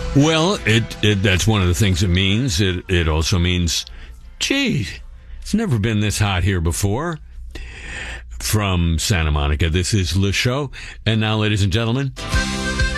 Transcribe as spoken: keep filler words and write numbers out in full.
Well, it, it that's one of the things it means. It it also means, gee, it's never been this hot here before. From Santa Monica, this is Le Show. And now, ladies and gentlemen,